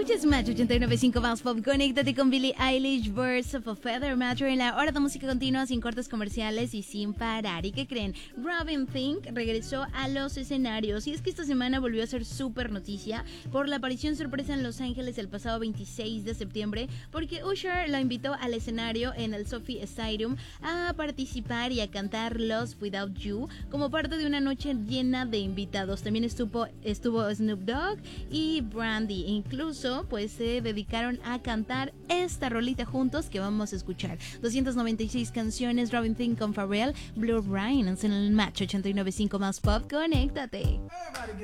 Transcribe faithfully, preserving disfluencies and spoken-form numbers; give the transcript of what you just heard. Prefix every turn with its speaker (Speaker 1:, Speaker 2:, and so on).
Speaker 1: Escuchas Match ochenta y nueve punto cinco más Pop. Conéctate con Billie Eilish, Birds of a Feather Matter en la hora de música continua, sin cortes comerciales y sin parar. ¿Y qué creen? Robin Thicke regresó a los escenarios y es que esta semana volvió a ser súper noticia por la aparición sorpresa en Los Ángeles el pasado veintiséis de septiembre, porque Usher lo invitó al escenario en el SoFi Stadium a participar y a cantar Lost Without You como parte de una noche llena de invitados. También estuvo, estuvo Snoop Dogg y Brandy. Incluso pues se dedicaron a cantar esta rolita juntos que vamos a escuchar. doscientas noventa y seis canciones, Robin Thicke con Pharrell, Blue Rhinos en el Match ochenta y nueve punto cinco más Pop. Conéctate.